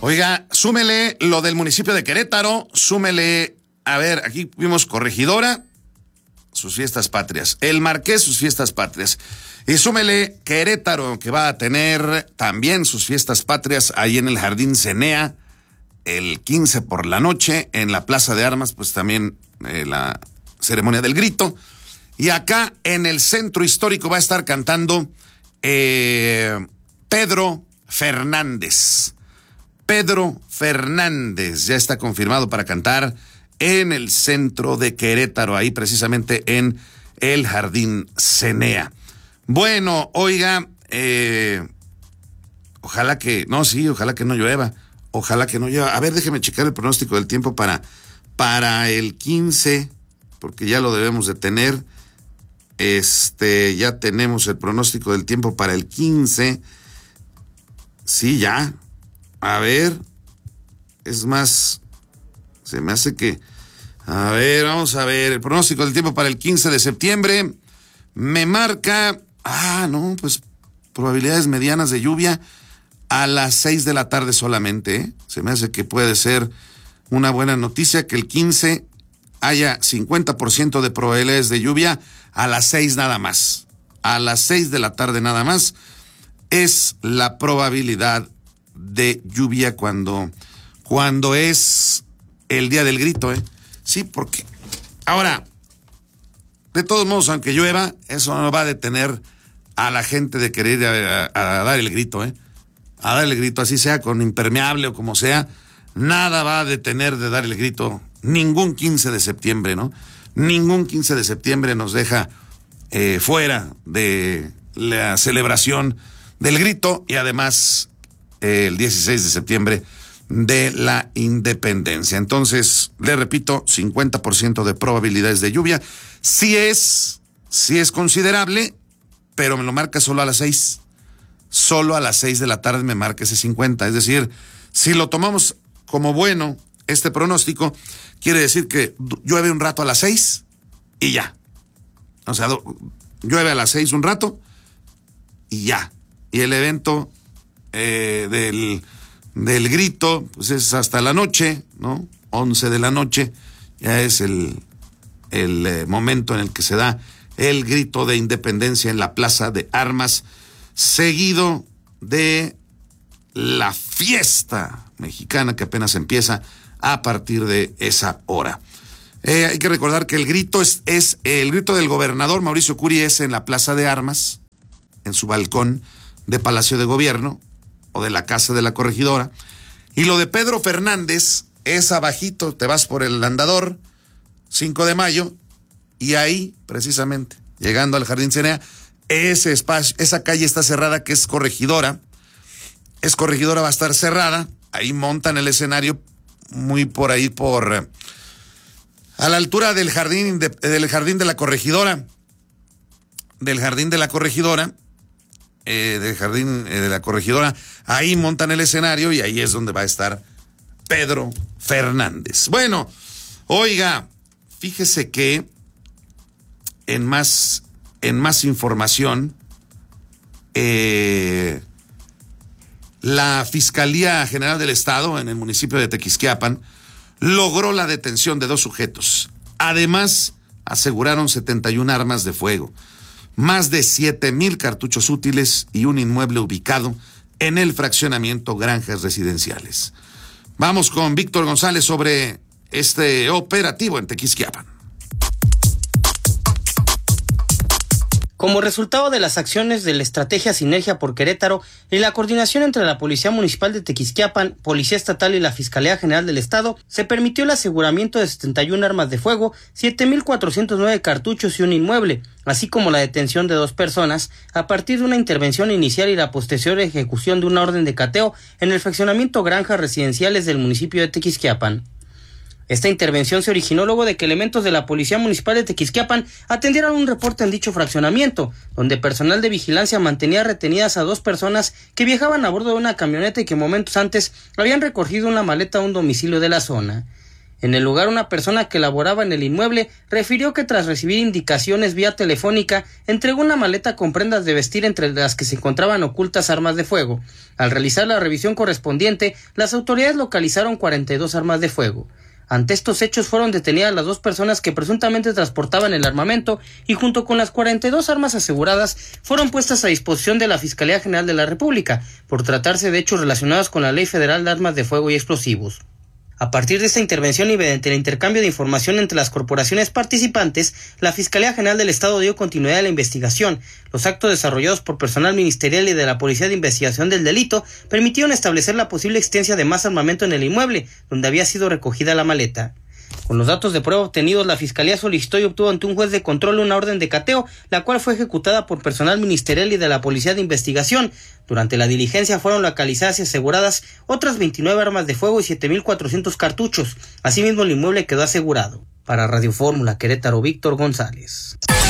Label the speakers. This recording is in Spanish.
Speaker 1: Oiga, súmele lo del municipio de Querétaro, súmele, a ver, aquí vimos Corregidora, sus fiestas patrias, El Marqués, sus fiestas patrias, y súmele Querétaro, que va a tener también sus fiestas patrias ahí en el Jardín Cenea, el 15 por la noche, en la Plaza de Armas, pues también la ceremonia del grito, y acá en el centro histórico va a estar cantando Pedro Fernández. Pedro Fernández ya está confirmado para cantar en el centro de Querétaro, ahí precisamente en el Jardín Cenea. Bueno, oiga, ojalá que no llueva, ojalá que no llueva. A ver, déjeme checar el pronóstico del tiempo para el 15, porque ya lo debemos de tener. Ya tenemos el pronóstico del tiempo para el 15. Sí, ya. A ver, es más, se me hace que... A ver, vamos a ver, el pronóstico del tiempo para el 15 de septiembre me marca... pues probabilidades medianas de lluvia a las 6 de la tarde solamente, ¿eh? Se me hace que puede ser una buena noticia que el 15 haya 50% de probabilidades de lluvia a las 6 nada más. A las 6 de la tarde nada más es la probabilidad de lluvia cuando es el día del grito, ¿eh? Sí, porque ahora, de todos modos, aunque llueva, eso no va a detener a la gente de querer ir a dar el grito, ¿eh? A dar el grito, así sea con impermeable o como sea, nada va a detener de dar el grito ningún 15 de septiembre, ¿no? Ningún 15 de septiembre nos deja fuera de la celebración del grito y además el 16 de septiembre de la independencia. Entonces, le repito, 50% de probabilidades de lluvia. Sí es considerable, pero me lo marca solo a las 6. Solo a las 6 de la tarde me marca ese 50. Es decir, si lo tomamos como bueno, este pronóstico, quiere decir que llueve un rato a las 6 y ya. O sea, llueve a las 6 un rato y ya. Y el evento del grito, pues es hasta la noche, ¿no? 11 de la noche, ya es el momento en el que se da el grito de independencia en la Plaza de Armas, seguido de la fiesta mexicana que apenas empieza a partir de esa hora. Hay que recordar que el grito es el grito del gobernador Mauricio Curi es en la Plaza de Armas, en su balcón de Palacio de Gobierno o de la Casa de la Corregidora, y lo de Pedro Fernández es abajito, te vas por el Andador, 5 de Mayo, y ahí, precisamente, llegando al Jardín Cenea, ese espacio, esa calle está cerrada, que es Corregidora, va a estar cerrada, ahí montan el escenario, muy por ahí, a la altura del jardín de la Corregidora, ahí montan el escenario y ahí es donde va a estar Pedro Fernández. Bueno, oiga, fíjese que en más información, la Fiscalía General del Estado en el municipio de Tequisquiapan logró la detención de 2 sujetos. Además, aseguraron 71 armas de fuego, más de 7,000 cartuchos útiles y un inmueble ubicado en el fraccionamiento Granjas Residenciales. Vamos con Víctor González sobre este operativo en Tequisquiapan.
Speaker 2: Como resultado de las acciones de la estrategia Sinergia por Querétaro y la coordinación entre la Policía Municipal de Tequisquiapan, Policía Estatal y la Fiscalía General del Estado, se permitió el aseguramiento de 71 armas de fuego, 7,409 cartuchos y un inmueble, así como la detención de 2 personas, a partir de una intervención inicial y la posterior ejecución de una orden de cateo en el fraccionamiento Granjas Residenciales del municipio de Tequisquiapan. Esta intervención se originó luego de que elementos de la Policía Municipal de Tequisquiapan atendieron un reporte en dicho fraccionamiento, donde personal de vigilancia mantenía retenidas a 2 personas que viajaban a bordo de una camioneta y que momentos antes habían recogido una maleta a un domicilio de la zona. En el lugar, una persona que laboraba en el inmueble refirió que tras recibir indicaciones vía telefónica, entregó una maleta con prendas de vestir entre las que se encontraban ocultas armas de fuego. Al realizar la revisión correspondiente, las autoridades localizaron 42 armas de fuego. Ante estos hechos fueron detenidas las 2 personas que presuntamente transportaban el armamento y junto con las 42 armas aseguradas fueron puestas a disposición de la Fiscalía General de la República por tratarse de hechos relacionados con la Ley Federal de Armas de Fuego y Explosivos. A partir de esta intervención y mediante el intercambio de información entre las corporaciones participantes, la Fiscalía General del Estado dio continuidad a la investigación. Los actos desarrollados por personal ministerial y de la Policía de Investigación del Delito permitieron establecer la posible existencia de más armamento en el inmueble, donde había sido recogida la maleta. Con los datos de prueba obtenidos, la Fiscalía solicitó y obtuvo ante un juez de control una orden de cateo, la cual fue ejecutada por personal ministerial y de la Policía de Investigación. Durante la diligencia fueron localizadas y aseguradas otras 29 armas de fuego y 7,400 cartuchos. Asimismo, el inmueble quedó asegurado. Para Radio Fórmula Querétaro, Víctor González.